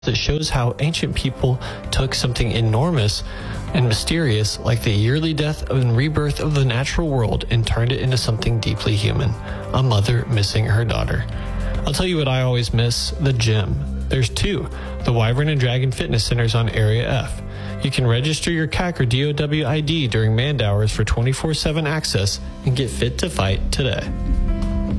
that shows how ancient people took something enormous and mysterious like the yearly death and rebirth of the natural world and turned it into something deeply human, a mother missing her daughter. I'll tell you what I always miss, the gym. There's two, the Wyvern and Dragon Fitness Centers on Area F. You can register your CAC or DOW ID during manned hours for 24/7 access and get fit to fight today.